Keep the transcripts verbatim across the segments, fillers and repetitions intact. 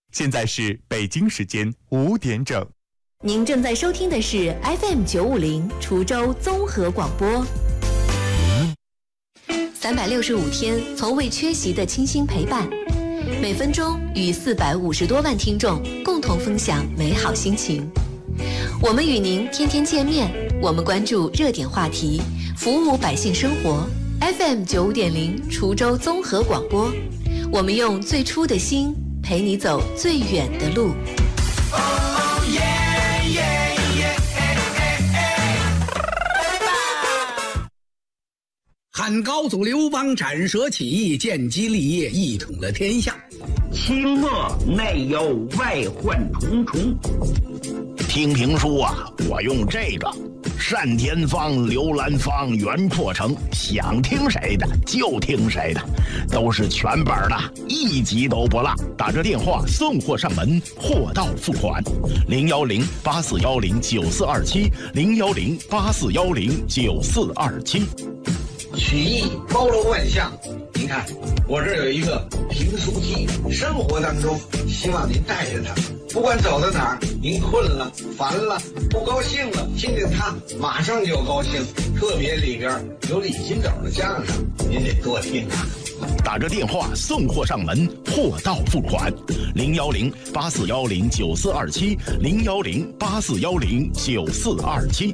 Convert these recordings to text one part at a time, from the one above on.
现在是北京时间五点整。 您正在收听的是 F M 九五零滁州综合广播。三百六十五天，从未缺席的倾心陪伴，每分钟与四百五十多万听众共同分享美好心情。我们与您天天见面，我们关注热点话题，服务百姓生活。F M 九五点零滁州综合广播，我们用最初的心陪你走最远的路。 汉高祖刘邦斩蛇起义，建基立业，一统了天下。 清末内忧外患重重。听评书啊，我用这个单田芳、刘兰芳、袁阔成，想听谁的就听谁的，都是全本的，一集都不落。打着电话送货上门，货到付款。零幺零八四幺零九四二七，零幺零八四幺零九四二七。 曲艺包罗万象，您看我这有一个评书机，生活当中希望您带着它，不管走到哪儿，您困了、烦了、不高兴了，听听它马上就高兴。特别里边有李金斗的相声，您得多听啊。 打着电话送货上门，货到付款。零幺零八四幺零九四二七，零幺零八四幺零九四二七。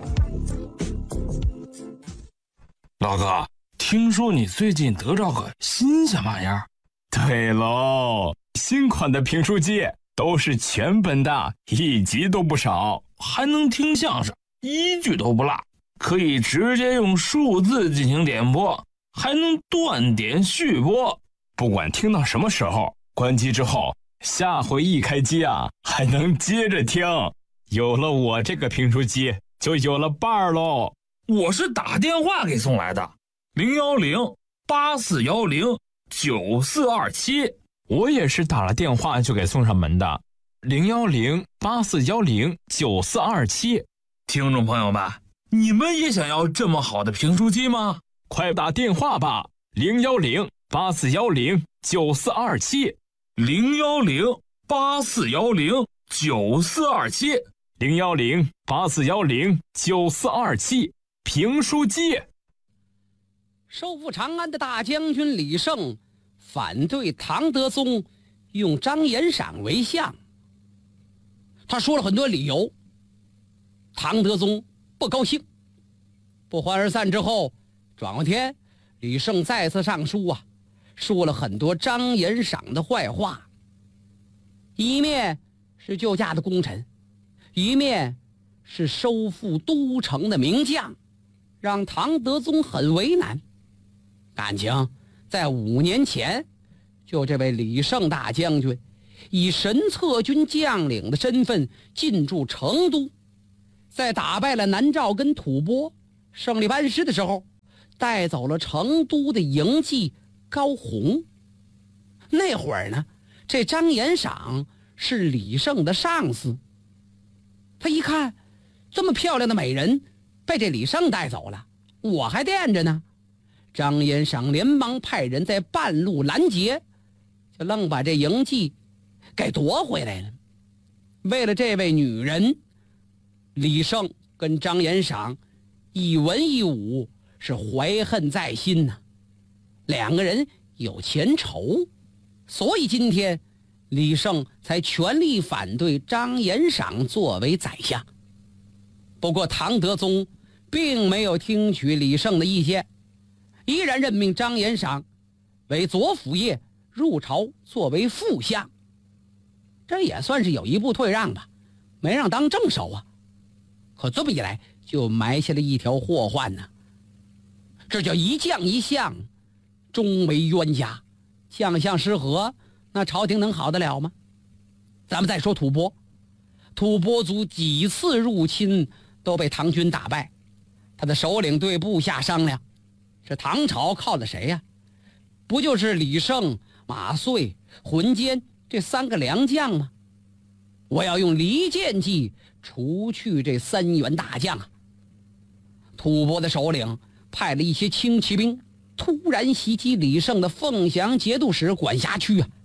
老哥，听说你最近得着个新鲜玩意儿？ 对喽，新款的评书机都是全本的，一集都不少， 还能听相声，一句都不落，可以直接用数字进行点播，还能断点续播， 不管听到什么时候，关机之后，下回一开机啊，还能接着听。有了我这个评书机，就有了伴儿喽。 我是打电话给送来的，零幺零八四幺零九四二七。 我也是打了电话就给送上门的，零幺零八四幺零九四二七。 听众朋友们，你们也想要这么好的评书机吗？ 快打电话吧，零幺零八四幺零九四二七， 零幺零八四幺零九四二七， 零幺零八四幺零九四二七。评书机。 收复长安的大将军李胜反对唐德宗用张延赏为相，他说了很多理由，唐德宗不高兴。不欢而散之后，转过天，李胜再次上书啊，说了很多张延赏的坏话，一面是救驾的功臣，一面是收复都城的名将，让唐德宗很为难。感情在五年前，就这位李胜大将军以神策军将领的身份进驻成都，在打败了南诏跟吐蕃，胜利班师的时候，带走了成都的营妓高洪。那会儿呢，这张延赏是李胜的上司，他一看这么漂亮的美人被这李胜带走了，我还惦着呢。张延赏连忙派人在半路拦截，就愣把这营妓给夺回来了。为了这位女人，李胜跟张延赏一文一武，是怀恨在心呐、啊。两个人有前仇，所以今天李胜才全力反对张延赏作为宰相。不过唐德宗并没有听取李胜的意见，依然任命张延赏为左辅业，入朝作为副相。这也算是有一步退让吧，没让当正手啊。可这么一来，就埋下了一条祸患呢。这叫一将一相，终为冤家。将相失和，那朝廷能好得了吗？咱们再说吐蕃，吐蕃族几次入侵都被唐军打败，他的首领对部下商量，这唐朝靠的谁呀、啊？不就是李胜、马遂、浑坚这三个良将吗？我要用离间计除去这三员大将啊！吐蕃的首领派了一些轻骑兵，突然袭击李胜的凤翔节度使管辖区啊！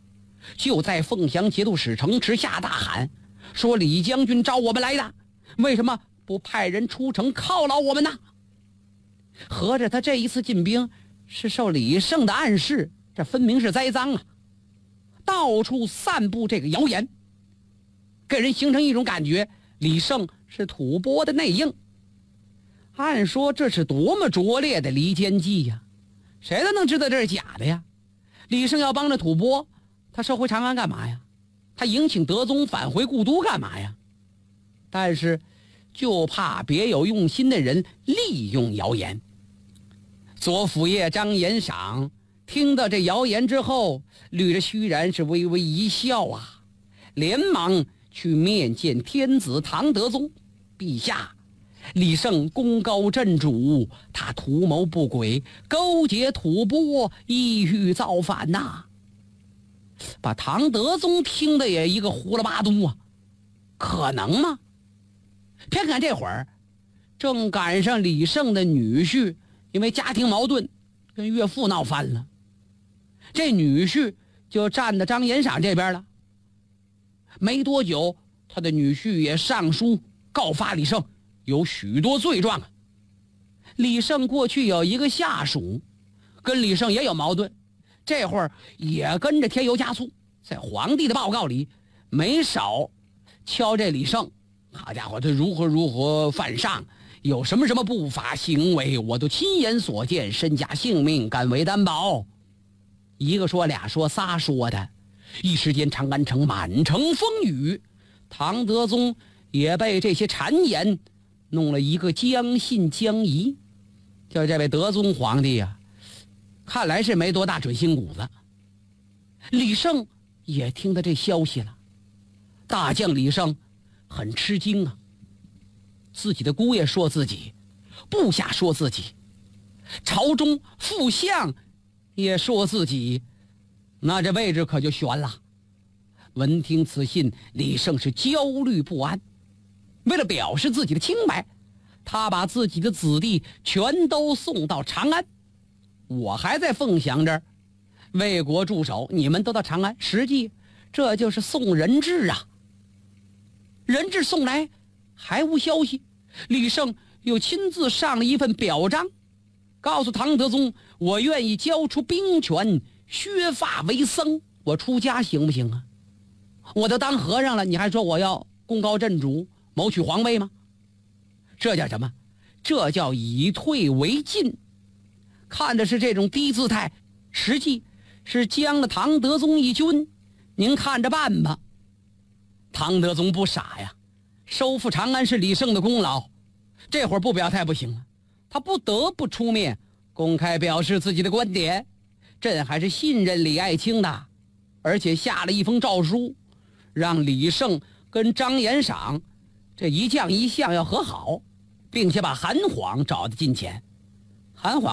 就在凤翔节度使城池下大喊，说李将军召我们来的，为什么不派人出城犒劳我们呢？合着他这一次进兵是受李胜的暗示，这分明是栽赃啊！到处散布这个谣言，给人形成一种感觉，李胜是吐蕃的内应。按说这是多么拙劣的离间计呀，谁都能知道这是假的呀。李胜要帮着吐蕃，他收回长安干嘛呀？他迎请德宗返回故都干嘛呀？但是就怕别有用心的人利用谣言。左辅爷张延赏听到这谣言之后，捋着须髯是微微一笑啊，连忙去面见天子唐德宗。陛下，李胜功高震主，他图谋不轨，勾结吐蕃，意欲造反呐、啊！把唐德宗听得也一个胡了八嘟啊，可能吗？偏看这会儿，正赶上李胜的女婿因为家庭矛盾跟岳父闹翻了，这女婿就站在张延赏这边了。没多久，他的女婿也上书告发李胜有许多罪状啊。李胜过去有一个下属跟李胜也有矛盾，这会儿也跟着添油加醋，在皇帝的报告里没少敲这李胜，好家伙，他如何如何犯上，有什么什么不法行为，我都亲眼所见，身家性命敢为担保。一个说俩说仨说的，一时间长安城满城风雨，唐德宗也被这些谗言弄了一个将信将疑。就这位德宗皇帝啊，看来是没多大准心骨子。李胜也听到这消息了，大将李胜很吃惊啊，自己的姑爷说自己，部下说自己，朝中副相也说自己，那这位置可就悬了。闻听此信，李胜是焦虑不安。为了表示自己的清白，他把自己的子弟全都送到长安。我还在凤翔这儿为国驻守，你们都到长安，实际这就是送人质啊。人质送来还无消息，李胜又亲自上了一份表彰，告诉唐德宗，我愿意交出兵权，削发为僧，我出家行不行啊？我都当和尚了，你还说我要功高震主，谋取皇位吗？这叫什么？这叫以退为进。看的是这种低姿态，实际是将了唐德宗一军，您看着办吧。唐德宗不傻呀，收复长安是李胜的功劳，这会儿不表态不行了，他不得不出面公开表示自己的观点。朕还是信任李爱卿的，而且下了一封诏书，让李胜跟张延赏这一将一相要和好，并且把韩晃找到近前。韩晃